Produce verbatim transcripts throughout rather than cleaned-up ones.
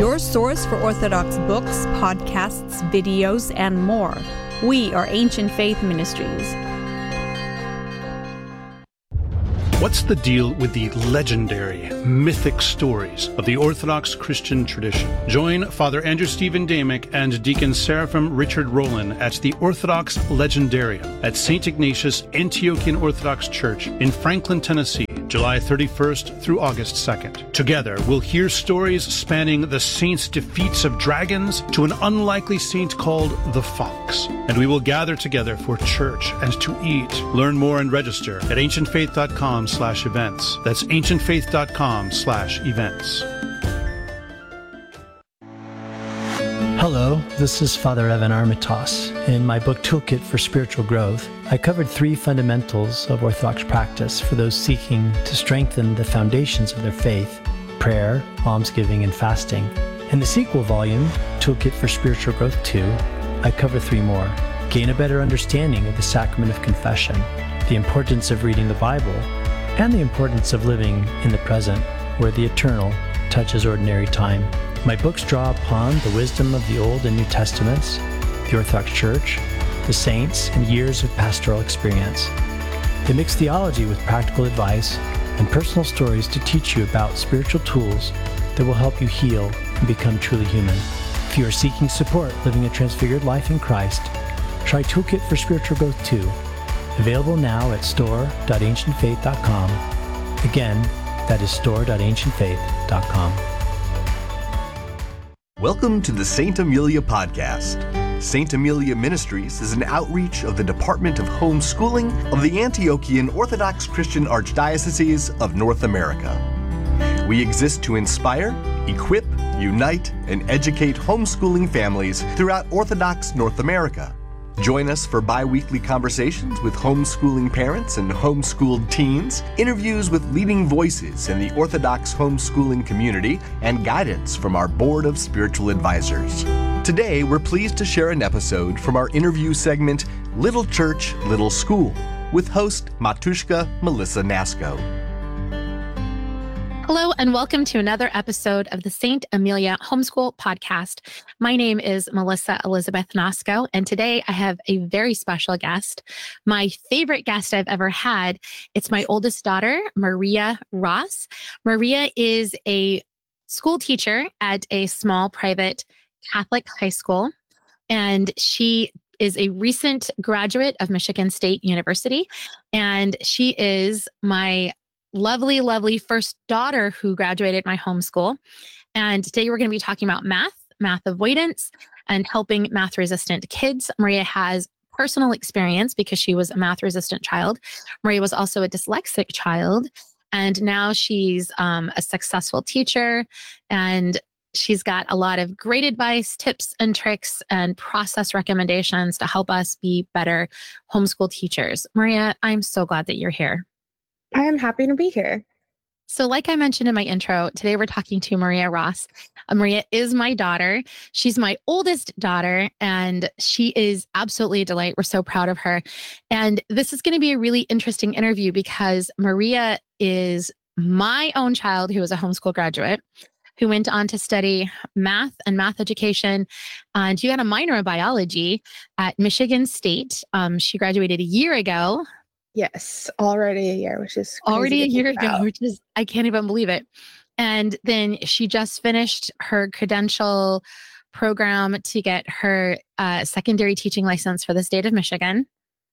your source for Orthodox books, podcasts, videos, and more. We are Ancient Faith Ministries. What's the deal with the legendary, mythic stories of the Orthodox Christian tradition? Join Father Andrew Stephen Damick and Deacon Seraphim Richard Rowland at the Orthodox Legendarium at Saint Ignatius Antiochian Orthodox Church in Franklin, Tennessee, July thirty-first through August second. Together, we'll hear stories spanning the saints' defeats of dragons to an unlikely saint called the Fox. And we will gather together for church and to eat. Learn more and register at ancientfaith.com slash events. That's ancientfaith.com slash events. Hello, this is Father Evan Armitage. In my book Toolkit for Spiritual Growth, I covered three fundamentals of Orthodox practice for those seeking to strengthen the foundations of their faith: prayer, almsgiving, and fasting. In the sequel volume, Toolkit for Spiritual Growth two, I cover three more. Gain a better understanding of the sacrament of confession, the importance of reading the Bible, and the importance of living in the present, where the eternal touches ordinary time. My books draw upon the wisdom of the Old and New Testaments, the Orthodox Church, the saints, and years of pastoral experience. They mix theology with practical advice and personal stories to teach you about spiritual tools that will help you heal and become truly human. If you are seeking support living a transfigured life in Christ, try Toolkit for Spiritual Growth two, available now at store dot ancient faith dot com. Again, that is store dot ancient faith dot com. Welcome to the Saint Amelia Podcast. Saint Amelia Ministries is an outreach of the Department of Homeschooling of the Antiochian Orthodox Christian Archdiocese of North America. We exist to inspire, equip, unite, and educate homeschooling families throughout Orthodox North America. Join us for bi-weekly conversations with homeschooling parents and homeschooled teens, interviews with leading voices in the Orthodox homeschooling community, and guidance from our Board of Spiritual Advisors. Today, we're pleased to share an episode from our interview segment, Little Church, Little School, with host Matushka Melissa Nasco. Hello, and welcome to another episode of the Saint Amelia Homeschool Podcast. My name is Melissa Elizabeth Nasco, and today I have a very special guest, my favorite guest I've ever had. It's my oldest daughter, Maria Ross. Maria is a school teacher at a small private Catholic high school, and she is a recent graduate of Michigan State University, and she is my lovely, lovely first daughter who graduated my homeschool. And today we're going to be talking about math, math avoidance, and helping math-resistant kids. Maria has personal experience because she was a math-resistant child. Maria was also a dyslexic child, and now she's um, a successful teacher, and she's got a lot of great advice, tips and tricks, and process recommendations to help us be better homeschool teachers. Maria, I'm so glad that you're here. I am happy to be here. So like I mentioned in my intro, today we're talking to Maria Ross. Uh, Maria is my daughter. She's my oldest daughter, and she is absolutely a delight. We're so proud of her. And this is going to be a really interesting interview because Maria is my own child who is a homeschool graduate, who went on to study math and math education. And you got a minor in biology at Michigan State. Um, she graduated a year ago. Yes, already a year, which is crazy already a year ago, about. which is, I can't even believe it. And then she just finished her credential program to get her uh, secondary teaching license for the state of Michigan.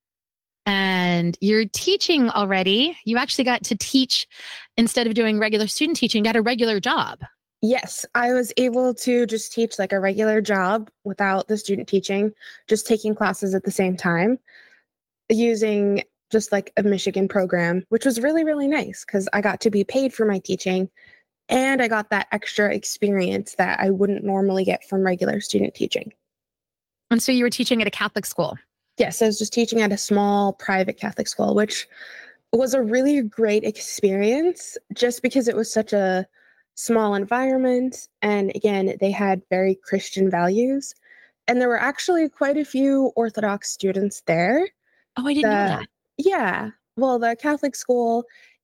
And you're teaching already. You actually got to teach instead of doing regular student teaching, got a regular job. Yes, I was able to just teach like a regular job without the student teaching, just taking classes at the same time, using just like a Michigan program, which was really, really nice because I got to be paid for my teaching and I got that extra experience that I wouldn't normally get from regular student teaching. And so you were teaching at a Catholic school? Yes, I was just teaching at a small private Catholic school, which was a really great experience just because it was such a small environment. And again, they had very Christian values. And there were actually quite a few Orthodox students there. Oh, I didn't the, know that. Yeah. Well, the Catholic school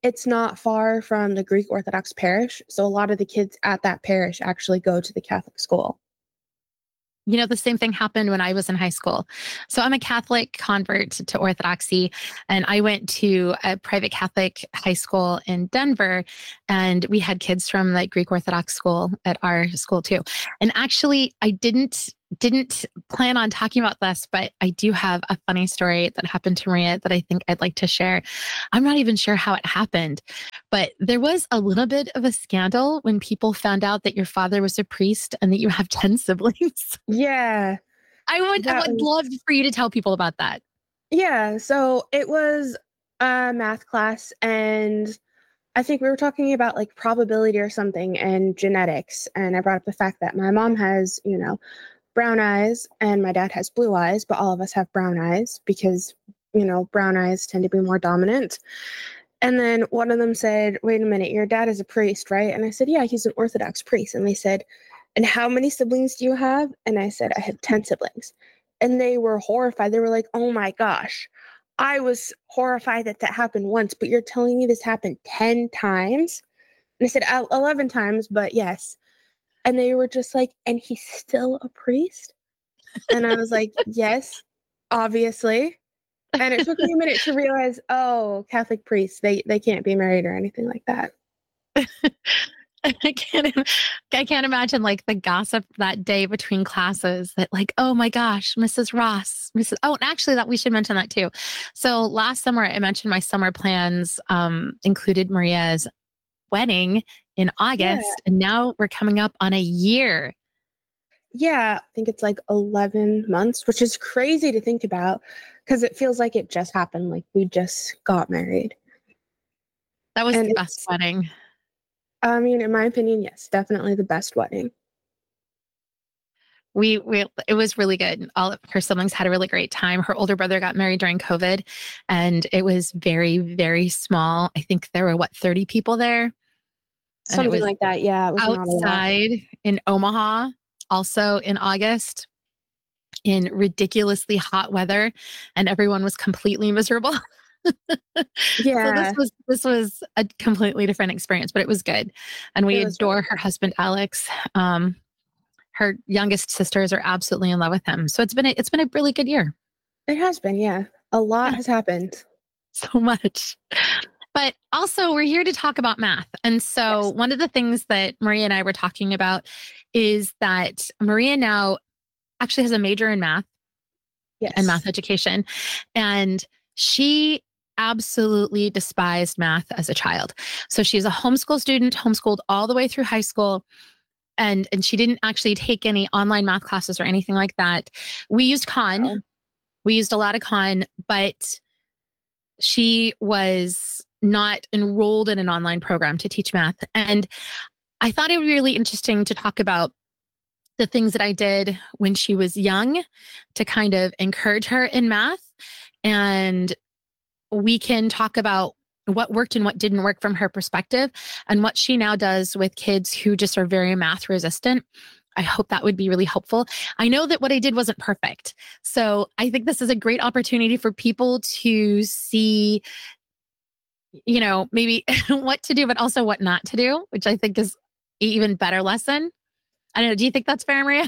it's not far from the Greek Orthodox parish. So a lot of the kids at that parish actually go to the Catholic school. You know, the same thing happened when I was in high school. So I'm a Catholic convert to Orthodoxy, and I went to a private Catholic high school in Denver, and we had kids from the Greek Orthodox school at our school too. And actually, I didn't didn't plan on talking about this, but I do have a funny story that happened to Maria that I think I'd like to share. I'm not even sure how it happened, but there was a little bit of a scandal when people found out that your father was a priest and that you have ten siblings. Yeah. I would, I would love for you to tell people about that. Yeah. So it was a math class, and I think we were talking about like probability or something and genetics. And I brought up the fact that my mom has, you know, brown eyes and my dad has blue eyes, but all of us have brown eyes because, you know, brown eyes tend to be more dominant. And then one of them said, wait a minute, your dad is a priest, right? And I said, yeah, he's an Orthodox priest. And they said, and how many siblings do you have? And I said, I have ten siblings. And they were horrified. They were like, oh my gosh, I was horrified that that happened once, but you're telling me this happened ten times? And I said, eleven times, but yes. And they were just like, and he's still a priest? And I was like, yes, obviously. And it took me a minute to realize, oh, Catholic priests, they they can't be married or anything like that. I can't, I can't imagine like the gossip that day between classes that like, oh my gosh, Missus Ross, Missus Oh, and actually that we should mention that too. So last summer, I mentioned my summer plans um, included Maria's wedding in August, yeah. And now we're coming up on a year. Yeah, I think it's like eleven months, which is crazy to think about because it feels like it just happened. Like we just got married. That was and the best wedding. I mean, in my opinion, yes, definitely the best wedding. We, we, it was really good. All of her siblings had a really great time. Her older brother got married during COVID, and it was very, very small. I think there were, what, thirty people there? Something like that, yeah. It was outside in Omaha, also in August, in ridiculously hot weather, and everyone was completely miserable. Yeah. So this was this was a completely different experience, but it was good. And we adore her husband, Alex. Um, her youngest sisters are absolutely in love with him. So it's been a, it's been a really good year. It has been, yeah. A lot yeah. has happened. So much. But also we're here to talk about math. And so yes. One of the things that Maria and I were talking about is that Maria now actually has a major in math yes. and math education. And she absolutely despised math as a child. So she's a homeschool student, homeschooled all the way through high school. And, and she didn't actually take any online math classes or anything like that. We used Khan. Oh. We used a lot of Khan, but she was not enrolled in an online program to teach math. And I thought it would be really interesting to talk about the things that I did when she was young to kind of encourage her in math. And we can talk about what worked and what didn't work from her perspective and what she now does with kids who just are very math resistant. I hope that would be really helpful. I know that what I did wasn't perfect. So I think this is a great opportunity for people to see, you know, maybe what to do, but also what not to do, which I think is an even better lesson. I don't know. Do you think that's fair, Maria?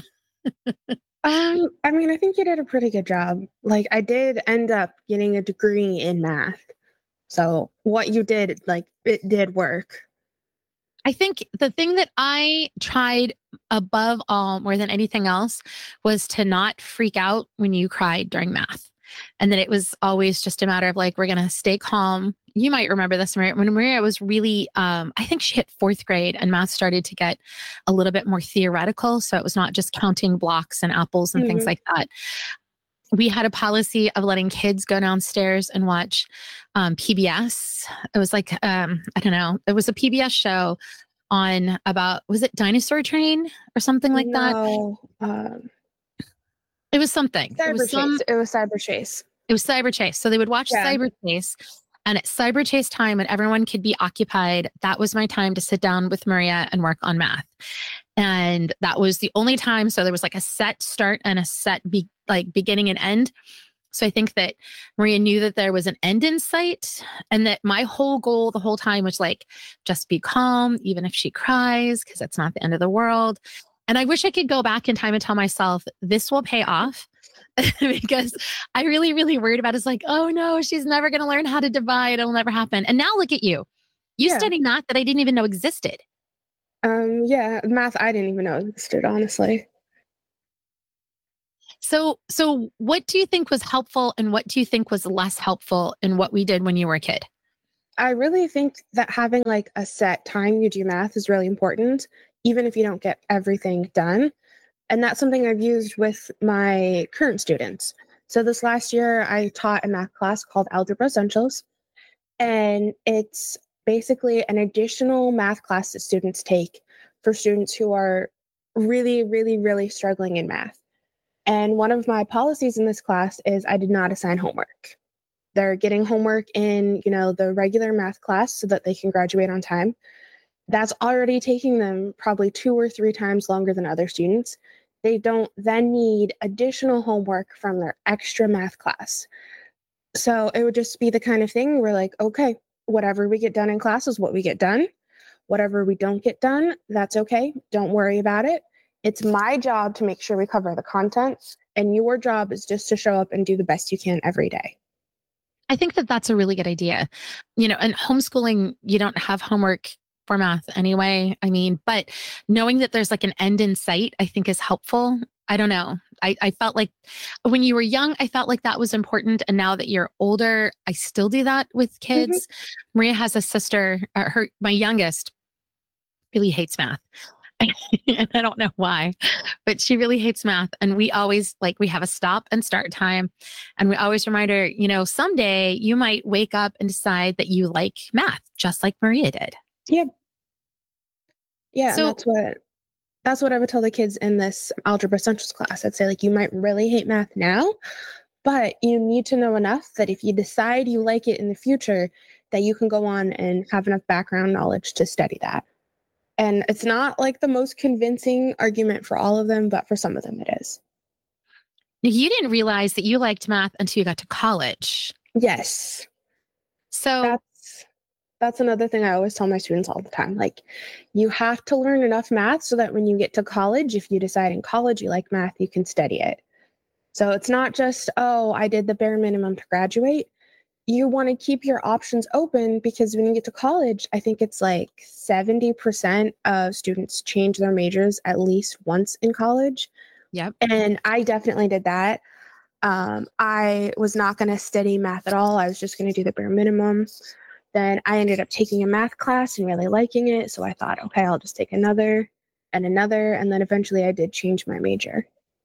um, I mean, I think you did a pretty good job. Like I did end up getting a degree in math. So what you did, like it did work. I think the thing that I tried above all, more than anything else, was to not freak out when you cried during math. And that it was always just a matter of like, we're going to stay calm. You might remember this, Maria. When Maria was really, um, I think she hit fourth grade and math started to get a little bit more theoretical. So it was not just counting blocks and apples and mm-hmm. things like that. We had a policy of letting kids go downstairs and watch um, P B S. It was like, um, I don't know, it was a P B S show on about, was it Dinosaur Train or something like no, that? Um, it was something. Cyber it was Chase. Some, it was Cyber Chase. It was Cyber Chase. So they would watch yeah. Cyber Chase. And at Cyber Chase time, when everyone could be occupied, that was my time to sit down with Maria and work on math. And that was the only time. So there was like a set start and a set be, like beginning and end. So I think that Maria knew that there was an end in sight, and that my whole goal the whole time was like, just be calm, even if she cries, because it's not the end of the world. And I wish I could go back in time and tell myself this will pay off. Because I really, really worried about it. It's like, oh no, she's never going to learn how to divide. It'll never happen. And now look at you. You Yeah. study math that I didn't even know existed. Um, yeah, math I didn't even know existed, honestly. So, so what do you think was helpful and what do you think was less helpful in what we did when you were a kid? I really think that having like a set time you do math is really important, even if you don't get everything done. And that's something I've used with my current students. So this last year, I taught a math class called Algebra Essentials, and it's basically an additional math class that students take for students who are really, really, really struggling in math. And one of my policies in this class is I did not assign homework. They're getting homework in, you know, the regular math class so that they can graduate on time. That's already taking them probably two or three times longer than other students. They don't then need additional homework from their extra math class. So it would just be the kind of thing where like, okay, whatever we get done in class is what we get done. Whatever we don't get done, that's okay. Don't worry about it. It's my job to make sure we cover the content, and your job is just to show up and do the best you can every day. I think that that's a really good idea. You know, and homeschooling, you don't have homework for math anyway. I mean, but knowing that there's like an end in sight, I think is helpful. I don't know. I, I felt like when you were young, I felt like that was important. And now that you're older, I still do that with kids. Mm-hmm. Maria has a sister, uh, her, my youngest really hates math. And I don't know why, but she really hates math. And we always like, we have a stop and start time. And we always remind her, you know, someday you might wake up and decide that you like math, just like Maria did. Yeah. Yeah. So, and that's what, that's what I would tell the kids in this Algebra Essentials class. I'd say like, you might really hate math now, but you need to know enough that if you decide you like it in the future, that you can go on and have enough background knowledge to study that. And it's not like the most convincing argument for all of them, but for some of them it is. You didn't realize that you liked math until you got to college. Yes. So that's that's another thing I always tell my students all the time. Like, you have to learn enough math so that when you get to college, if you decide in college you like math, you can study it. So it's not just, oh, I did the bare minimum to graduate. You want to keep your options open, because when you get to college, I think it's like seventy percent of students change their majors at least once in college. Yep. And I definitely did that. Um, I was not going to study math at all. I was just going to do the bare minimum. Then I ended up taking a math class and really liking it. So I thought, okay, I'll just take another and another. And then eventually I did change my major.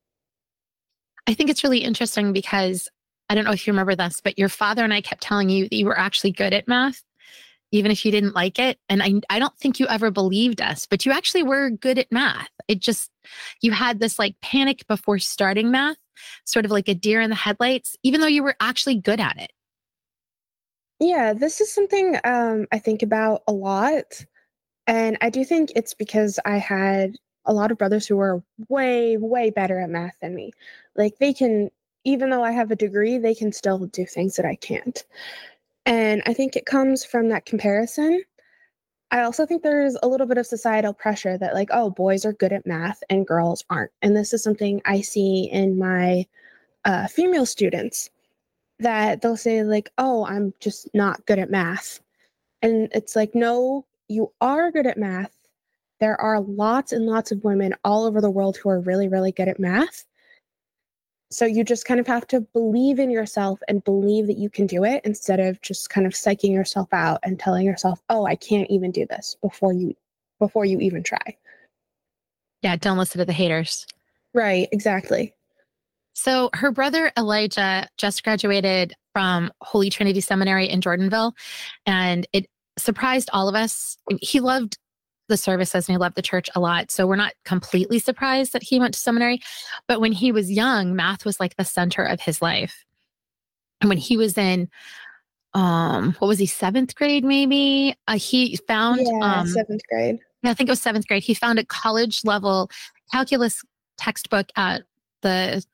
I think it's really interesting because I don't know if you remember this, but your father and I kept telling you that you were actually good at math, even if you didn't like it. And I, I don't think you ever believed us, but you actually were good at math. It just, you had this like panic before starting math, sort of like a deer in the headlights, even though you were actually good at it. Yeah, this is something um, I think about a lot. And I do think it's because I had a lot of brothers who were way, way better at math than me. Like, they can, even though I have a degree, they can still do things that I can't. And I think it comes from that comparison. I also think there's a little bit of societal pressure that like, oh, boys are good at math and girls aren't. And this is something I see in my uh, female students, that they'll say like, oh, I'm just not good at math. And it's like, no, you are good at math. There are lots and lots of women all over the world who are really, really good at math. So you just kind of have to believe in yourself and believe that you can do it, instead of just kind of psyching yourself out and telling yourself, oh, I can't even do this before you, before you even try. Yeah. Don't listen to the haters. Right. Exactly. So her brother Elijah just graduated from Holy Trinity Seminary in Jordanville, and it surprised all of us. He loved the services and he loved the church a lot. So we're not completely surprised that he went to seminary. But when he was young, math was like the center of his life. And when he was in, um, what was he, seventh grade maybe? Uh, he found yeah, um, seventh grade. I think it was seventh grade. He found a college level calculus textbook at the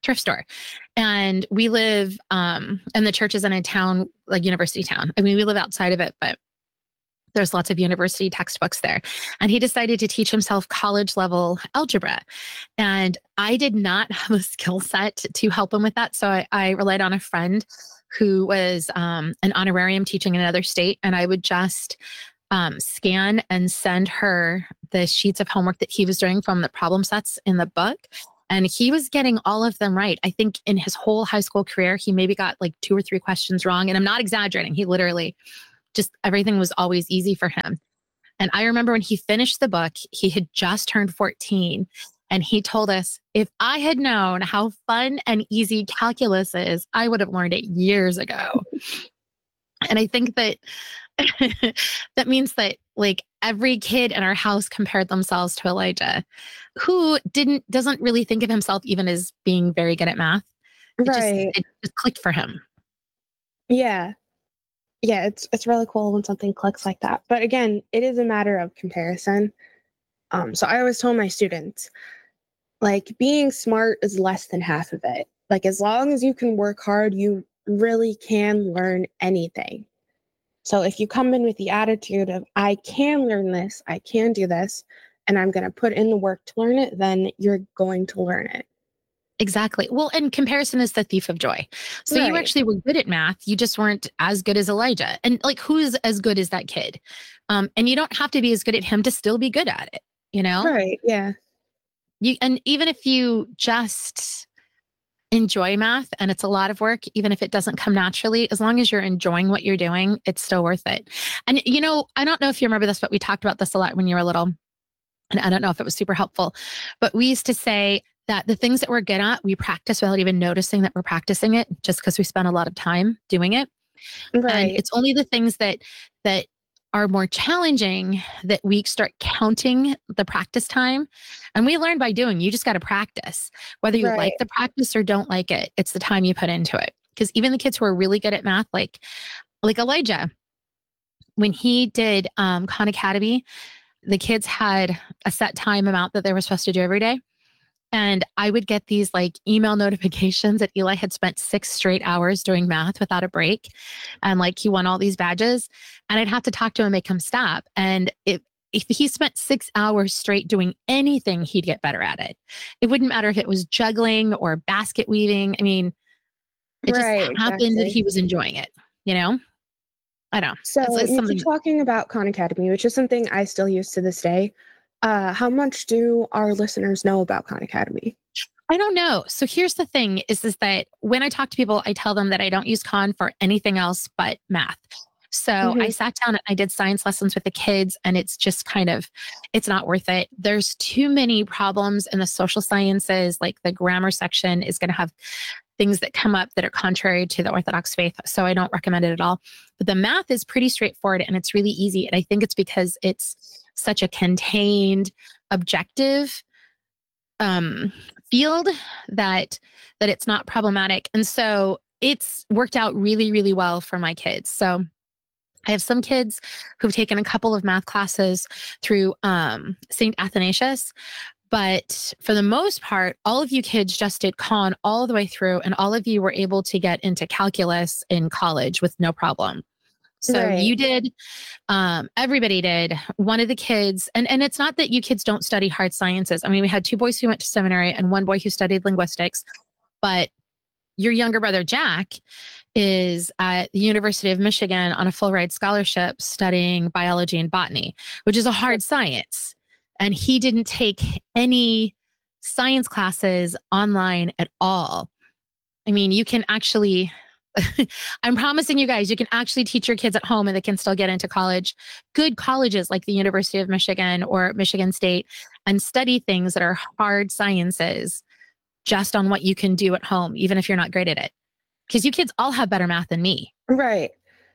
thrift store. And we live, um, and the church is in a town, like university town. I mean, we live outside of it, but there's lots of university textbooks there. And he decided to teach himself college level algebra. And I did not have a skill set to help him with that. So I, I relied on a friend who was um, an honorarium teaching in another state. And I would just um, scan and send her the sheets of homework that he was doing from the problem sets in the book. And he was getting all of them right. I think in his whole high school career, he maybe got like two or three questions wrong. And I'm not exaggerating. He literally just, everything was always easy for him. And I remember when he finished the book, he had just turned fourteen. And he told us, if I had known how fun and easy calculus is, I would have learned it years ago. And I think that that means that like every kid in our house compared themselves to Elijah, who didn't, doesn't really think of himself even as being very good at math. It Right. Just, it just clicked for him. Yeah. Yeah, it's it's really cool when something clicks like that. But again, it is a matter of comparison. Um, so I always tell my students, like, being smart is less than half of it. Like, as long as you can work hard, you really can learn anything. So if you come in with the attitude of, I can learn this, I can do this, and I'm going to put in the work to learn it, then you're going to learn it. Exactly. Well, and comparison is the thief of joy. So Right. you actually were good at math. You just weren't as good as Elijah. And like, who is as good as that kid? Um, and you don't have to be as good at him to still be good at it. You know? Right. Yeah. You, and even if you just enjoy math and it's a lot of work, even if it doesn't come naturally, as long as you're enjoying what you're doing, it's still worth it. And, you know, I don't know if you remember this, but we talked about this a lot when you were little. And I don't know if it was super helpful, but we used to say that the things that we're good at, we practice without even noticing that we're practicing it, just because we spend a lot of time doing it. Right. And it's only the things that, that are more challenging that we start counting the practice time. And we learn by doing. You just got to practice, whether you Right. like the practice or don't like it. It's the time you put into it. Because even the kids who are really good at math, like, like Elijah, when he did um, Khan Academy, the kids had a set time amount that they were supposed to do every day. And I would get these like email notifications that Eli had spent six straight hours doing math without a break. And like he won all these badges. And I'd have to talk to him and make him stop. And if, if he spent six hours straight doing anything, he'd get better at it. It wouldn't matter if it was juggling or basket weaving. I mean, it Right, just happened that exactly. he was enjoying it, you know? I don't know. So It's- it's you something- keep talking about Khan Academy, which is something I still use to this day. Uh, how much do our listeners know about Khan Academy? I don't know. So here's the thing is, is that when I talk to people, I tell them that I don't use Khan for anything else but math. So Mhm. I sat down and I did science lessons with the kids, and it's just kind of, it's not worth it. There's too many problems in the social sciences, like the grammar section is going to have things that come up that are contrary to the Orthodox faith. So I don't recommend it at all. But the math is pretty straightforward and it's really easy. And I think it's because it's such a contained, objective um, field that that it's not problematic. And so it's worked out really, really well for my kids. So I have some kids who've taken a couple of math classes through um, Saint Athanasius. But for the most part, all of you kids just did Khan all the way through, and all of you were able to get into calculus in college with no problem. So Right. you did, um, everybody did. One of the kids, and, and it's not that you kids don't study hard sciences. I mean, we had two boys who went to seminary and one boy who studied linguistics, but your younger brother, Jack, is at the University of Michigan on a full ride scholarship studying biology and botany, which is a hard science. And he didn't take any science classes online at all. I mean, you can actually, I'm promising you guys, you can actually teach your kids at home and they can still get into college, good colleges like the University of Michigan or Michigan State, and study things that are hard sciences just on what you can do at home, even if you're not great at it. Because you kids all have better math than me. Right.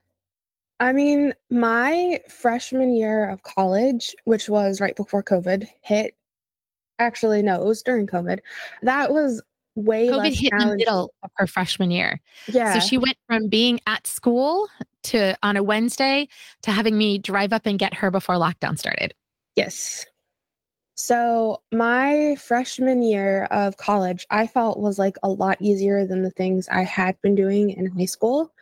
I mean, my freshman year of college, which was right before COVID hit, actually, no, it was during COVID. That was way COVID less hit in the challenging. middle of her freshman year. Yeah. So she went from being at school to on a Wednesday to having me drive up and get her before lockdown started. Yes. So my freshman year of college, I felt was like a lot easier than the things I had been doing in high school.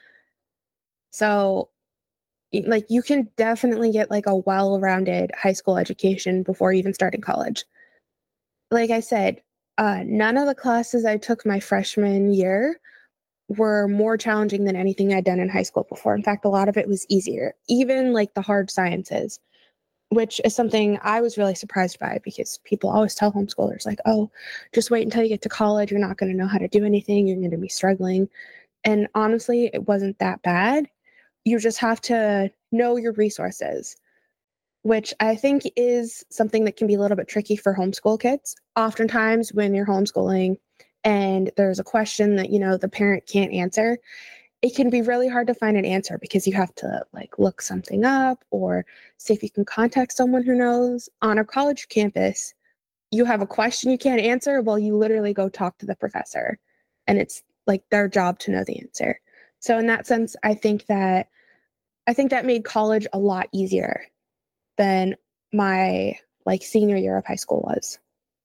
So y- like you can definitely get like a well-rounded high school education before even starting college. Like I said, uh, none of the classes I took my freshman year were more challenging than anything I'd done in high school before. In fact, a lot of it was easier, even like the hard sciences, which is something I was really surprised by because people always tell homeschoolers, like, oh, just wait until you get to college. You're not going to know how to do anything. You're going to be struggling. And honestly, it wasn't that bad. You just have to know your resources, which I think is something that can be a little bit tricky for homeschool kids. Oftentimes, when you're homeschooling and there's a question that, you know, the parent can't answer, it can be really hard to find an answer because you have to like look something up or see if you can contact someone who knows. On a college campus, you have a question you can't answer, well, you literally go talk to the professor, and it's like their job to know the answer. So in that sense, I think that I think that made college a lot easier than my like senior year of high school was.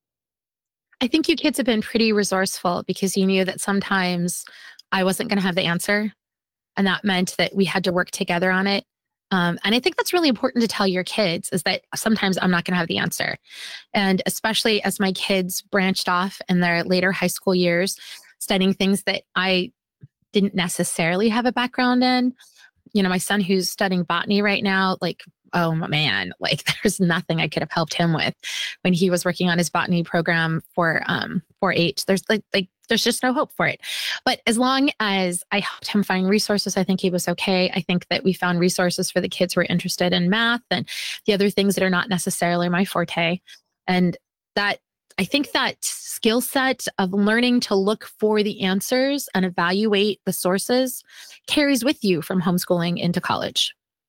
I think you kids have been pretty resourceful because you knew that sometimes I wasn't going to have the answer. And that meant that we had to work together on it. Um, and I think that's really important to tell your kids is that sometimes I'm not going to have the answer. And especially as my kids branched off in their later high school years, studying things that I didn't necessarily have a background in. You know, my son who's studying botany right now, like, oh man, like there's nothing I could have helped him with when he was working on his botany program for um four H. There's like like there's just no hope for it. But as long as I helped him find resources, I think he was okay. I think that we found resources for the kids who are interested in math and the other things that are not necessarily my forte. And that I think that skill set of learning to look for the answers and evaluate the sources carries with you from homeschooling into college.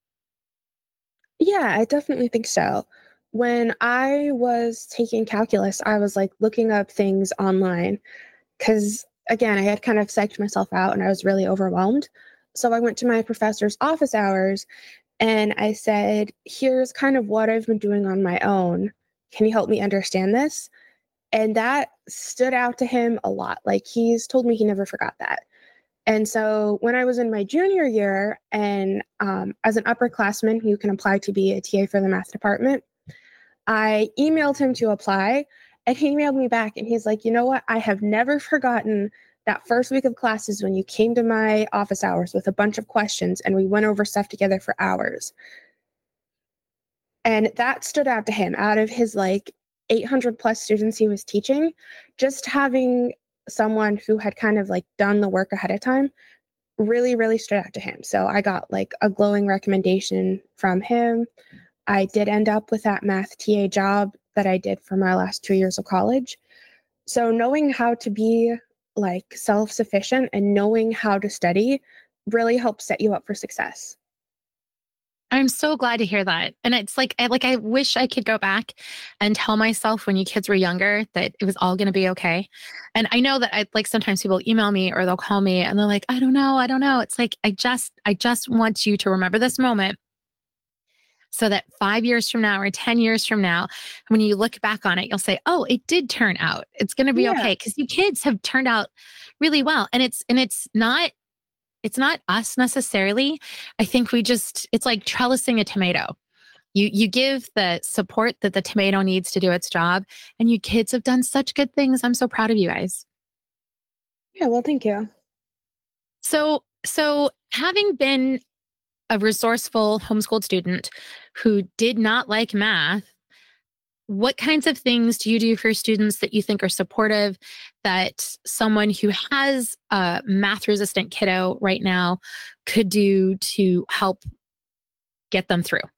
Yeah, I definitely think so. When I was taking calculus, I was like looking up things online because, again, I had kind of psyched myself out and I was really overwhelmed. So I went to my professor's office hours and I said, here's kind of what I've been doing on my own. Can you help me understand this? And that stood out to him a lot. Like he's told me he never forgot that. And so when I was in my junior year, and um, as an upperclassman, you can apply to be a T A for the math department. I emailed him to apply, and he emailed me back, and he's like, you know what? I have never forgotten that first week of classes when you came to my office hours with a bunch of questions, and we went over stuff together for hours. And that stood out to him. Out of his like eight hundred plus students he was teaching, just having someone who had kind of like done the work ahead of time really, really stood out to him. So I got like a glowing recommendation from him. I did end up with that math T A job that I did for my last two years of college. So knowing how to be like self-sufficient and knowing how to study really helps set you up for success. I'm so glad to hear that. And it's like, I, like, I wish I could go back and tell myself when you kids were younger that it was all going to be okay. And I know that I like sometimes people email me or they'll call me and they're like, I don't know. I don't know. It's like, I just, I just want you to remember this moment so that five years from now or ten years from now, when you look back on it, you'll say, oh, it did turn out. It's going to be Yeah. okay. Cause you kids have turned out really well. And it's, and it's not, it's not us necessarily. I think we just, it's like trellising a tomato. You you give the support that the tomato needs to do its job, and you kids have done such good things. I'm so proud of you guys. Yeah, well, thank you. So, so having been a resourceful homeschooled student who did not like math, what kinds of things do you do for students that you think are supportive, that someone who has a math resistant kiddo right now could do to help get them through?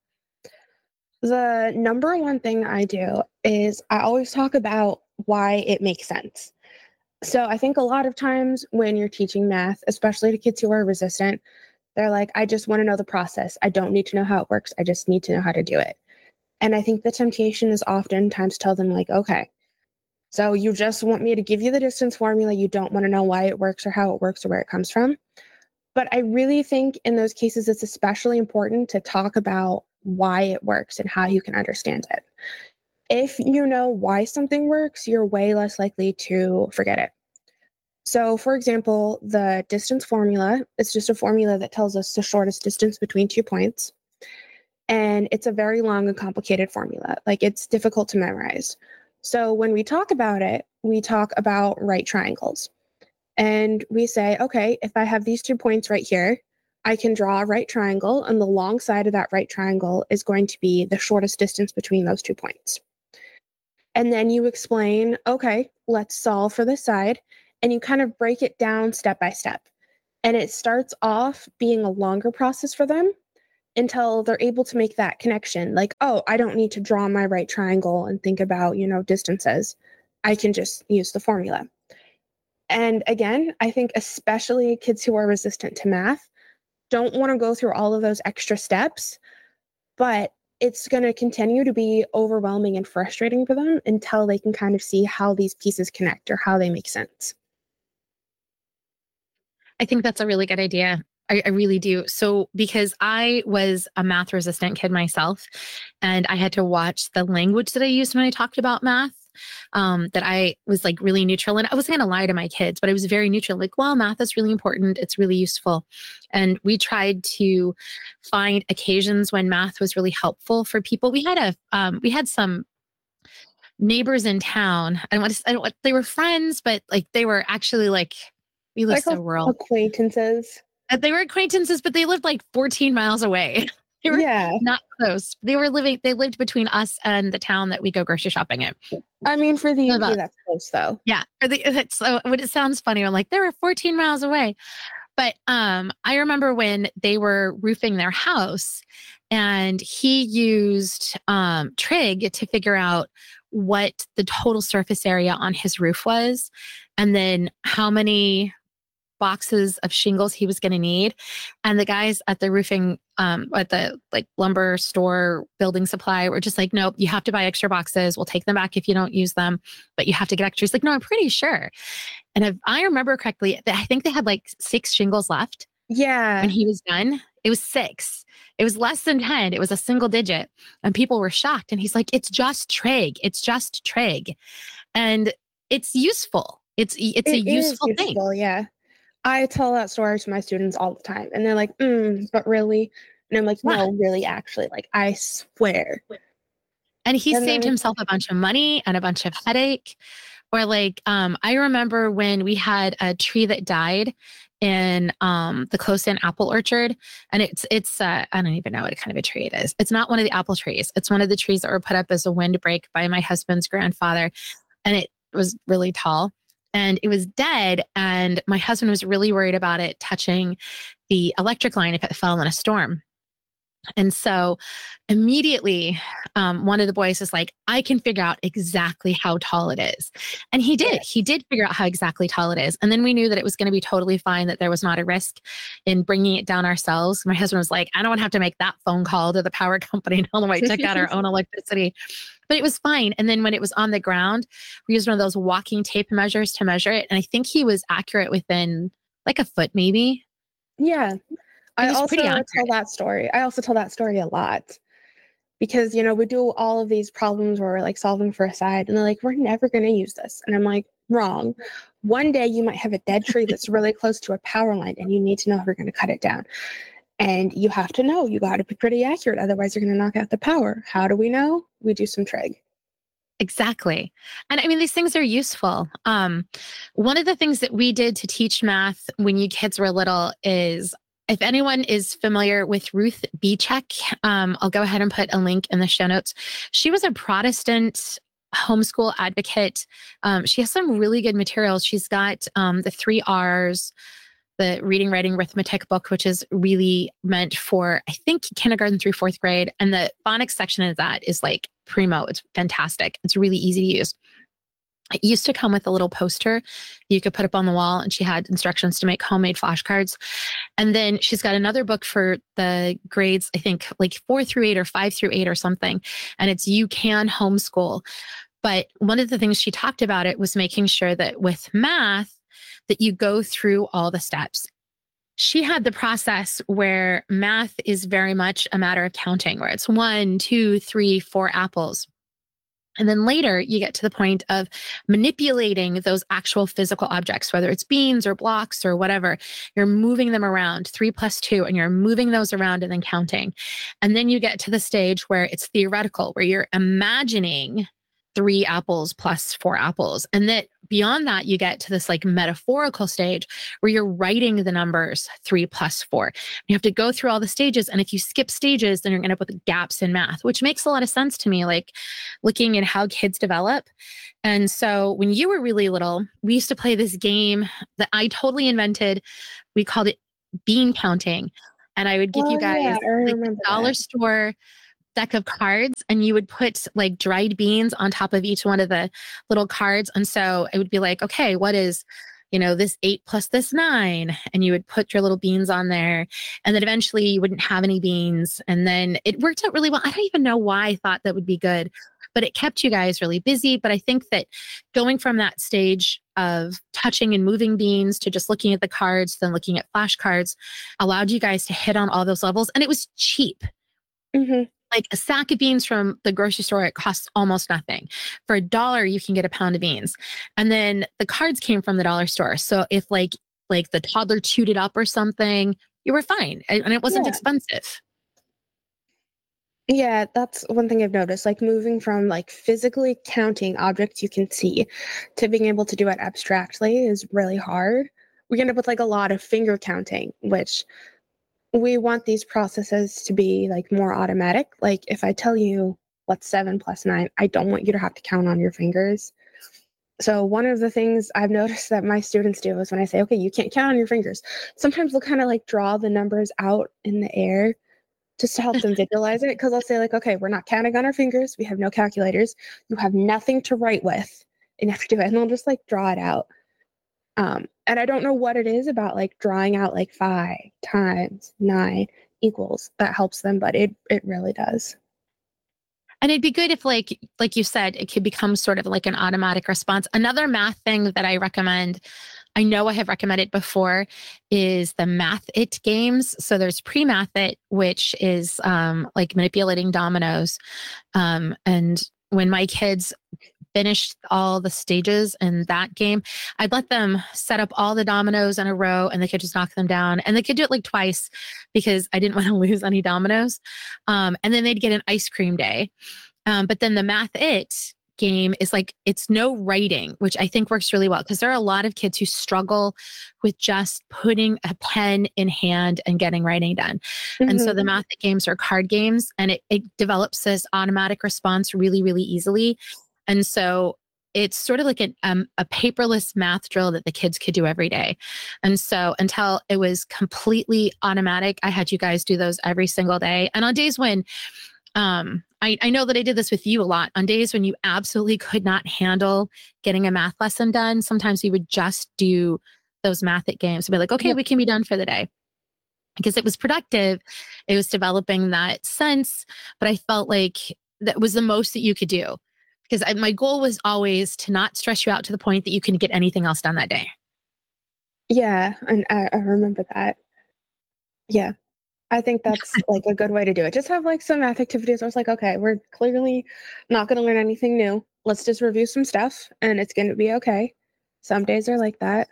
The number one thing I do is I always talk about why it makes sense. So I think a lot of times when you're teaching math, especially to kids who are resistant, they're like, I just want to know the process. I don't need to know how it works. I just need to know how to do it. And I think the temptation is oftentimes tell them like, okay, so you just want me to give you the distance formula. You don't want to know why it works or how it works or where it comes from. But I really think in those cases, it's especially important to talk about why it works and how you can understand it. If you know why something works, you're way less likely to forget it. So, for example, the distance formula is just a formula that tells us the shortest distance between two points. And it's a very long and complicated formula. Like, it's difficult to memorize. So when we talk about it, we talk about right triangles. And we say, okay, if I have these two points right here, I can draw a right triangle, and the long side of that right triangle is going to be the shortest distance between those two points. And then you explain, okay, let's solve for this side. And you kind of break it down step by step. And it starts off being a longer process for them until they're able to make that connection. Like, oh, I don't need to draw my right triangle and think about, you know, distances. I can just use the formula. And again, I think especially kids who are resistant to math don't want to go through all of those extra steps, but it's going to continue to be overwhelming and frustrating for them until they can kind of see how these pieces connect or how they make sense. I think that's a really good idea. I, I really do. So, because I was a math resistant kid myself, and I had to watch the language that I used when I talked about math, um, that I was like really neutral. And I wasn't going to lie to my kids, but I was very neutral. Like, well, math is really important. It's really useful. And we tried to find occasions when math was really helpful for people. We had a, um, we had some neighbors in town. I don't want to, I don't want, they were friends, but like they were actually like, we lived so rural. Acquaintances. They were acquaintances, but they lived like fourteen miles away. They were yeah. not close. They were living, they lived between us and the town that we go grocery shopping in. I mean, for the U P, that's close though. Yeah. For the, it's, so when it sounds funny, I'm like, they were fourteen miles away. But um, I remember when they were roofing their house, and he used um, trig to figure out what the total surface area on his roof was, and then how many boxes of shingles he was going to need. And the guys at the roofing, um, at the like lumber store, building supply, were just like, nope, you have to buy extra boxes. We'll take them back if you don't use them, but you have to get extra. He's like, no, I'm pretty sure. And if I remember correctly, I think they had like six shingles left. Yeah. When he was done, it was six. It was less than ten. It was a single digit. And people were shocked. And he's like, it's just trig. It's just trig. And it's useful. It's, it's it a useful, useful thing. Yeah. I tell that story to my students all the time, and they're like, mm, but really? And I'm like, no, really, actually, like, I swear. And he and saved then, himself a bunch of money and a bunch of headache. Or like, um, I remember when we had a tree that died in um, the close-in apple orchard, and it's, it's uh, I don't even know what kind of a tree it is. It's not one of the apple trees. It's one of the trees that were put up as a windbreak by my husband's grandfather, and it was really tall. And it was dead. And my husband was really worried about it touching the electric line if it fell in a storm. And so immediately, um, one of the boys was like, I can figure out exactly how tall it is. And he did. He did figure out how exactly tall it is. And then we knew that it was going to be totally fine, that there was not a risk in bringing it down ourselves. My husband was like, I don't want to have to make that phone call to the power company and tell them I took out our own electricity. But it was fine. And then when it was on the ground, we used one of those walking tape measures to measure it. And I think he was accurate within like a foot, maybe. Yeah. I also tell that story. I also tell that story a lot because, you know, we do all of these problems where we're like solving for a side and they're like, we're never going to use this. And I'm like, wrong. One day you might have a dead tree that's really close to a power line and you need to know if you're going to cut it down. And you have to know, you got to be pretty accurate. Otherwise you're going to knock out the power. How do we know? We do some trig. Exactly. And I mean, these things are useful. Um, one of the things that we did to teach math when you kids were little is, if anyone is familiar with Ruth Bechek, um, I'll go ahead and put a link in the show notes. She was a Protestant homeschool advocate. Um, she has some really good materials. She's got um, the three R's, the reading, writing, arithmetic book, which is really meant for, I think, kindergarten through fourth grade. And the phonics section of that is like primo. It's fantastic. It's really easy to use. It used to come with a little poster you could put up on the wall, and she had instructions to make homemade flashcards. And then she's got another book for the grades, I think like four through eight or five through eight or something. And it's You Can Homeschool. But one of the things she talked about it was making sure that with math, that you go through all the steps. She had the process where math is very much a matter of counting, where it's one, two, three, four apples. And then later you get to the point of manipulating those actual physical objects, whether it's beans or blocks or whatever. You're moving them around, three plus two, and you're moving those around and then counting. And then you get to the stage where it's theoretical, where you're imagining three apples plus four apples. And that beyond that, you get to this like metaphorical stage where you're writing the numbers three plus four. You have to go through all the stages. And if you skip stages, then you're going to end up with gaps in math, which makes a lot of sense to me, like looking at how kids develop. And so when you were really little, we used to play this game that I totally invented. We called it bean counting. And I would give Oh, you guys yeah, I like remember the dollar that. store deck of cards, and you would put like dried beans on top of each one of the little cards. And so it would be like, okay, what is, you know, this eight plus this nine? And you would put your little beans on there. And then eventually you wouldn't have any beans. And then it worked out really well. I don't even know why I thought that would be good, but it kept you guys really busy. But I think that going from that stage of touching and moving beans to just looking at the cards, then looking at flashcards, allowed you guys to hit on all those levels. And it was cheap. Mm-hmm. Like a sack of beans from the grocery store, it costs almost nothing. For a dollar, you can get a pound of beans. And then the cards came from the dollar store. So if like like the toddler chewed it up or something, you were fine. And and it wasn't Yeah. expensive. Yeah, that's one thing I've noticed. Like moving from like physically counting objects you can see to being able to do it abstractly is really hard. We end up with like a lot of finger counting, which we want these processes to be like more automatic. Like if I tell you what's seven plus nine, I don't want you to have to count on your fingers. So one of the things I've noticed that my students do is when I say, okay, you can't count on your fingers, sometimes they'll kind of like draw the numbers out in the air just to help them visualize it. Because I'll say like, okay, we're not counting on our fingers. We have no calculators. You have nothing to write with, and you have to do it. And they'll just like draw it out. Um, and I don't know what it is about like drawing out like five times nine equals that helps them, but it it really does. And it'd be good if, like, like you said, it could become sort of like an automatic response. Another math thing that I recommend, I know I have recommended before, is the Math It games. So there's pre-Math It, which is um, like manipulating dominoes. Um, and when my kids finished all the stages in that game, I'd let them set up all the dominoes in a row and they could just knock them down. And they could do it like twice because I didn't want to lose any dominoes. Um, and then they'd get an ice cream day. Um, but then the Math It game is like, it's no writing, which I think works really well because there are a lot of kids who struggle with just putting a pen in hand and getting writing done. Mm-hmm. And so the Math It games are card games, and it, it develops this automatic response really, really easily. And so it's sort of like an, um, a paperless math drill that the kids could do every day. And so until it was completely automatic, I had you guys do those every single day. And on days when, um, I, I know that I did this with you a lot, on days when you absolutely could not handle getting a math lesson done, sometimes we would just do those Math It games and be like, okay, we can be done for the day. Because it was productive. It was developing that sense, but I felt like that was the most that you could do. Because I, my goal was always to not stress you out to the point that you couldn't get anything else done that day. Yeah, and I, I remember that. Yeah, I think that's like a good way to do it. Just have like some math activities. I was like, okay, we're clearly not going to learn anything new. Let's just review some stuff and it's going to be okay. Some days are like that.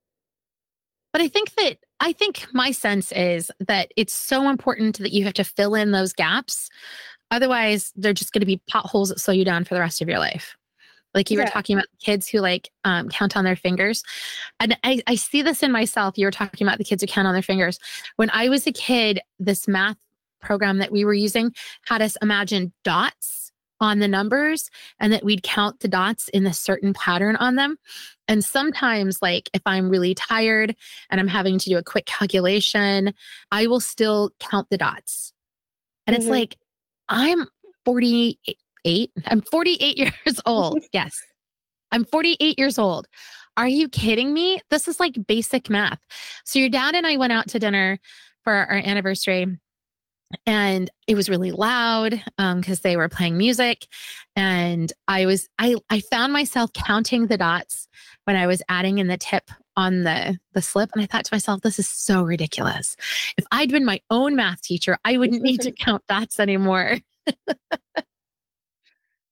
But I think that, I think my sense is that it's so important that you have to fill in those gaps. Otherwise, they're just going to be potholes that slow you down for the rest of your life. Like you yeah. were talking about kids who like um, count on their fingers. And I, I see this in myself. You were talking about the kids who count on their fingers. When I was a kid, this math program that we were using had us imagine dots on the numbers and that we'd count the dots in a certain pattern on them. And sometimes, like if I'm really tired and I'm having to do a quick calculation, I will still count the dots. And mm-hmm. it's like, I'm forty-eight. I'm forty-eight years old. Yes. I'm forty-eight years old. Are you kidding me? This is like basic math. So your dad and I went out to dinner for our anniversary, and it was really loud um, because they were playing music. And I was, I, I found myself counting the dots when I was adding in the tip on the, the slip. And I thought to myself, this is so ridiculous. If I'd been my own math teacher, I wouldn't need to count dots anymore.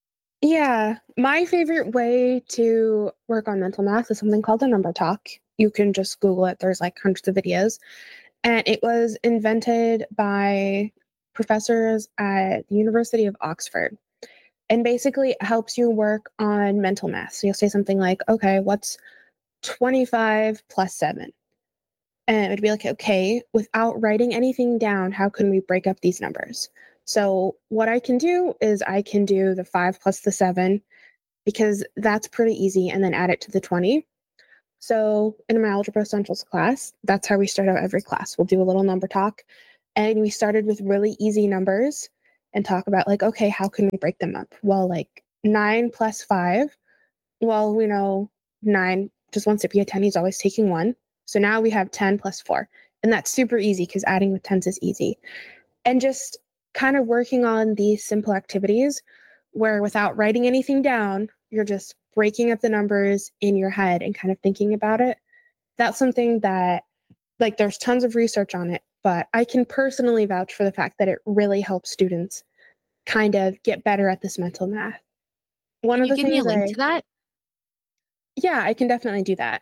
Yeah, my favorite way to work on mental math is something called a number talk. You can just Google it. There's like hundreds of videos. And it was invented by professors at the University of Oxford. And basically it helps you work on mental math. So you'll say something like, okay, what's twenty-five plus seven? And it would be like, okay, without writing anything down, how can we break up these numbers? So what I can do is I can do the five plus the seven because that's pretty easy, and then add it to the twenty. So in my Algebra Essentials class, that's how we start out every class. We'll do a little number talk. And we started with really easy numbers and talk about like, okay, how can we break them up? Well, like nine plus five. Well, we know nine just wants to be a ten. He's always taking one. So now we have ten plus four. And that's super easy because adding with tens is easy. And just kind of working on these simple activities where without writing anything down, you're just breaking up the numbers in your head and kind of thinking about it. That's something that, like, there's tons of research on it, but I can personally vouch for the fact that it really helps students kind of get better at this mental math. One Can of you the give me a things link I, to that? yeah, I can definitely do that.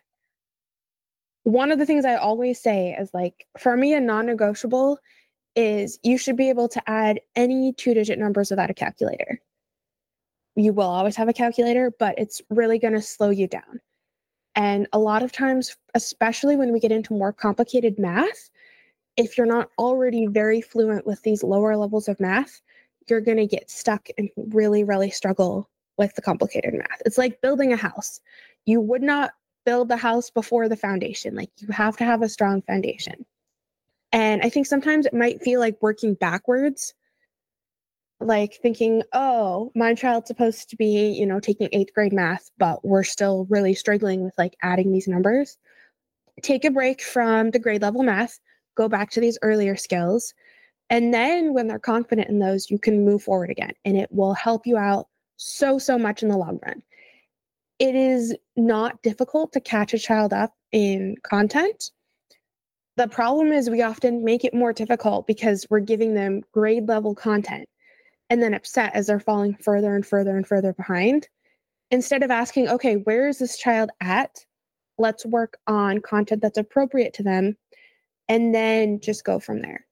One of the things I always say is like, for me, a non-negotiable is you should be able to add any two-digit numbers without a calculator. You will always have a calculator, but it's really going to slow you down. And a lot of times, especially when we get into more complicated math, if you're not already very fluent with these lower levels of math, you're going to get stuck and really, really struggle with the complicated math. It's like building a house. You would not build the house before the foundation. Like, you have to have a strong foundation. And I think sometimes it might feel like working backwards, like thinking, oh, my child's supposed to be, you know, taking eighth grade math, but we're still really struggling with like adding these numbers. Take a break from the grade level math, go back to these earlier skills. And then when they're confident in those, you can move forward again, and it will help you out so, so much in the long run. It is not difficult to catch a child up in content. The problem is we often make it more difficult because we're giving them grade level content and then upset as they're falling further and further and further behind. Instead of asking, okay, where is this child at? Let's work on content that's appropriate to them, and then just go from there.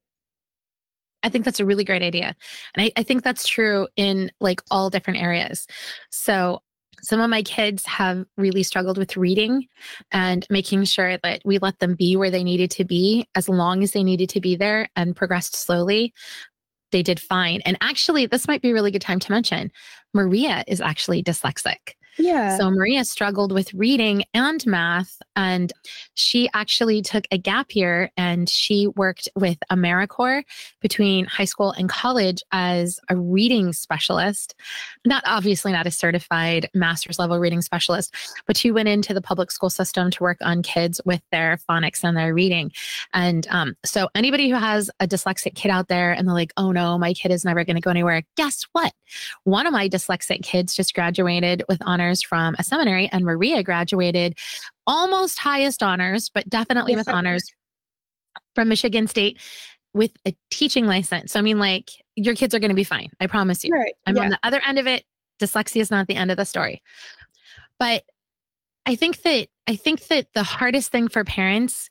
I think that's a really great idea. And I, I think that's true in like all different areas. So some of my kids have really struggled with reading and making sure that we let them be where they needed to be as long as they needed to be there and progressed slowly. They did fine. And actually, this might be a really good time to mention, Maria is actually dyslexic. Yeah. So Maria struggled with reading and math, and she actually took a gap year and she worked with AmeriCorps between high school and college as a reading specialist. Not obviously not a certified master's level reading specialist, but she went into the public school system to work on kids with their phonics and their reading. And um, so anybody who has a dyslexic kid out there and they're like, oh no, my kid is never going to go anywhere. Guess what? One of my dyslexic kids just graduated with honors from a seminary, and Maria graduated almost highest honors, but definitely Yes, with honors from Michigan State with a teaching license. So, I mean, like, your kids are going to be fine. I promise you. Right. I'm Yeah. on the other end of it. Dyslexia is not the end of the story. But I think that, I think that the hardest thing for parents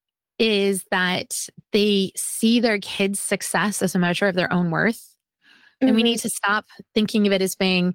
is that they see their kids' success as a measure of their own worth. Mm-hmm. And we need to stop thinking of it as being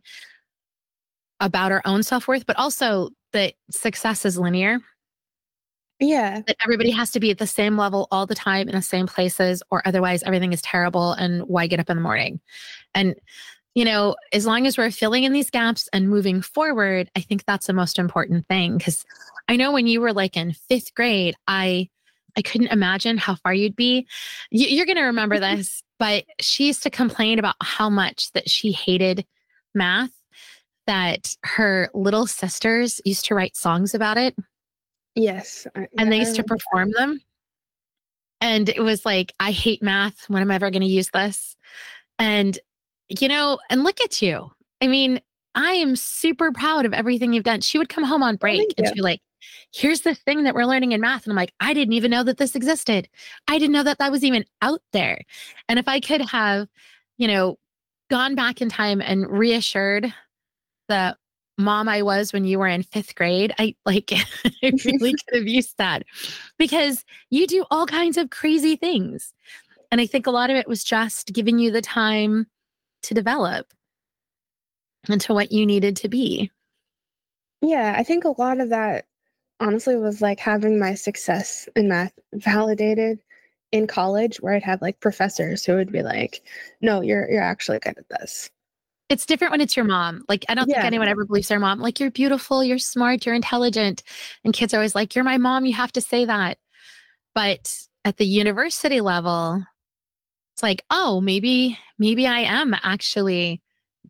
about our own self-worth, but also that success is linear. Yeah. That everybody has to be at the same level all the time in the same places, or otherwise everything is terrible. And why get up in the morning? And, you know, as long as we're filling in these gaps and moving forward, I think that's the most important thing. Because I know when you were like in fifth grade, I, I couldn't imagine how far you'd be. You, you're going to remember this, but she used to complain about how much that she hated math, that her little sisters used to write songs about it. Yes. I, and yeah, they used to perform that. them. And it was like, I hate math. When am I ever going to use this? And, you know, and look at you. I mean, I am super proud of everything you've done. She would come home on break oh, and she'd be like, here's the thing that we're learning in math. And I'm like, I didn't even know that this existed. I didn't know that that was even out there. And if I could have, you know, gone back in time and reassured the mom I was when you were in fifth grade. I like, I really could have used that because you do all kinds of crazy things. And I think a lot of it was just giving you the time to develop into what you needed to be. Yeah, I think a lot of that honestly was like having my success in math validated in college, where I'd have like professors who would be like, no, you're you're actually good at this. It's different when it's your mom. Like, I don't Yeah. think anyone ever believes their mom. Like, you're beautiful, you're smart, you're intelligent. And kids are always like, you're my mom, you have to say that. But at the university level, it's like, oh, maybe, maybe I am actually